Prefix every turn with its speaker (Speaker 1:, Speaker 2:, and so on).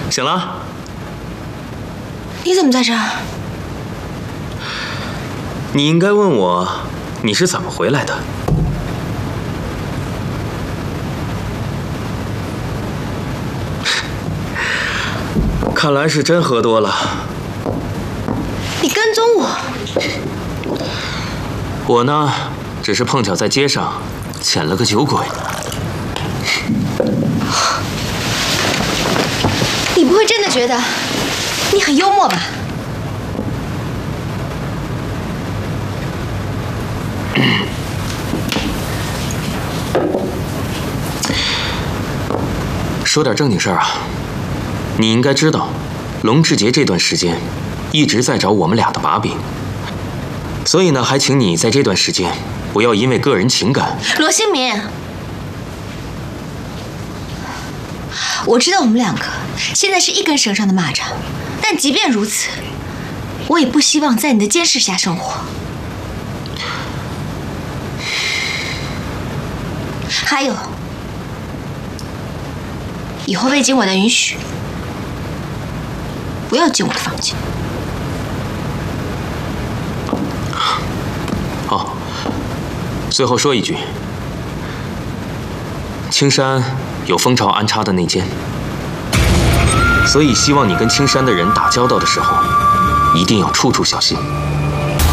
Speaker 1: 醒了？
Speaker 2: 你怎么在这儿？
Speaker 1: 你应该问我，你是怎么回来的？看来是真喝多了。
Speaker 2: 你跟踪我？
Speaker 1: 我呢，只是碰巧在街上捡了个酒鬼。
Speaker 2: 你不会真的觉得你很幽默吧？
Speaker 1: 说点正经事儿啊，你应该知道，龙志杰这段时间一直在找我们俩的把柄，所以呢，还请你在这段时间不要因为个人情感。
Speaker 2: 罗新民，我知道我们两个现在是一根绳上的蚂蚱，但即便如此，我也不希望在你的监视下生活。还有，以后未经我的允许，不要进我的房间。
Speaker 1: 好，最后说一句，青山有蜂巢安插的内奸，所以希望你跟青山的人打交道的时候，一定要处处小心。